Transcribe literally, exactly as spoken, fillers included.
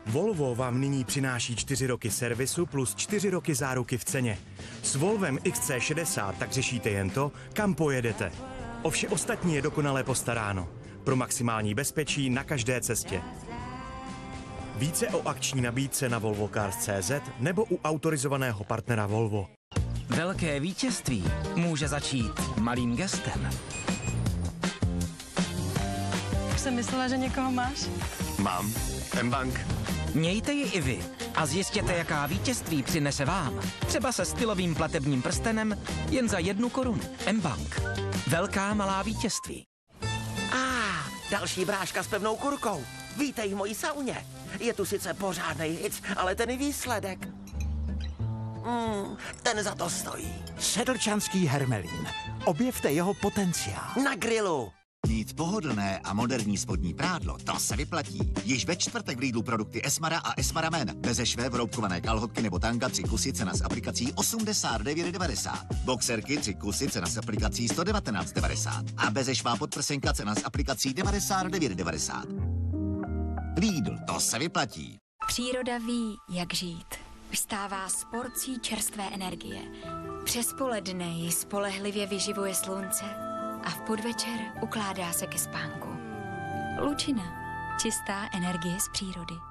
Volvo vám nyní přináší čtyři roky servisu plus čtyři roky záruky v ceně. S Volvem X C šedesát tak řešíte jen to, kam pojedete. O vše ostatní je dokonale postaráno. Pro maximální bezpečí na každé cestě. Více o akční nabídce na volvo cars tečka cé zet nebo u autorizovaného partnera Volvo. Velké vítězství může začít malým gestem. Už jsem myslela, že někoho máš. Mám. M-Bank. Mějte ji i vy a zjistěte, jaká vítězství přinese vám. Třeba se stylovým platebním prstenem jen za jednu korunu. M-Bank. Velká malá vítězství. A ah, další bráška s pevnou kurkou. Vítej v mojí sauně. Je tu sice pořádnej hic, ale ten výsledek. Mm, ten za to stojí. Sedlčanský hermelín. Objevte jeho potenciál. Na grilu. Mít pohodlné a moderní spodní prádlo, to se vyplatí. Již ve čtvrtek v Lidlu produkty Esmara a Esmara Men. Bezešvé vroubkované kalhotky nebo tanga tři kusy, cena s aplikací osmdesát devět devadesát. Boxerky tři kusy, cena s aplikací sto devatenáct devadesát. A bezešvá podprsenka, cena s aplikací devadesát devět devadesát. Lidl, to se vyplatí. Příroda ví, jak žít. Vstává s porcí čerstvé energie. Přes poledne ji spolehlivě vyživuje slunce a v podvečer ukládá se ke spánku. Lučina. Čistá energie z přírody.